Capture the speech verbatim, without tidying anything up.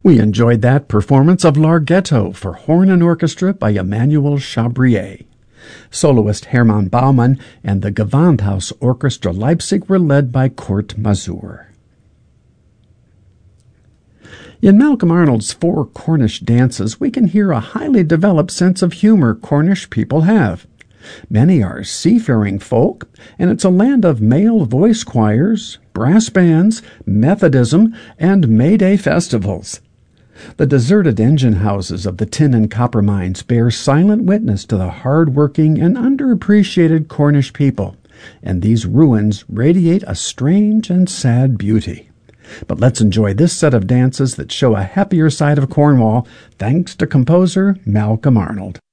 We enjoyed that performance of Larghetto for horn and orchestra by Emmanuel Chabrier. Soloist Hermann Baumann and the Gewandhaus Orchestra Leipzig were led by Kurt Masur. In Malcolm Arnold's Four Cornish Dances, we can hear a highly developed sense of humor Cornish people have. Many are seafaring folk, and it's a land of male voice choirs, brass bands, Methodism, and May Day festivals. The deserted engine houses of the tin and copper mines bear silent witness to the hard-working and underappreciated Cornish people, and these ruins radiate a strange and sad beauty. But let's enjoy this set of dances that show a happier side of Cornwall, thanks to composer Malcolm Arnold.